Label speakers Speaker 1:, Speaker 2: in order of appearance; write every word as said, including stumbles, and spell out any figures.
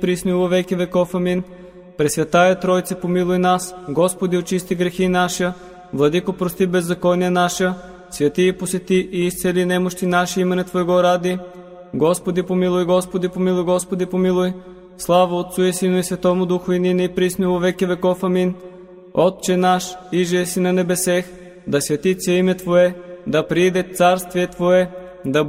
Speaker 1: присно и во веки веков. Амин. Пресвятая Тройце, помилуй нас. Господи, очисти грехи наша. Владико, прости беззакония наша. Святи и посети и изцели немощи наши имене Твоего ради. Господи, помилуй, Господи, помилуй, Господи, помилуй. Слава Отцу и Сину и Святому Духу, и нине и присно и во веки веков. Амин. Отче наш, иже си на небесех, да свети се име Твое, да прииде царствие Твое, да